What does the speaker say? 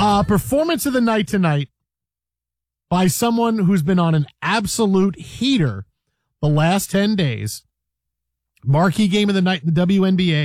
Performance of the night tonight by someone who's been on an absolute heater the last 10 days. Marquee game of the night in the WNBA.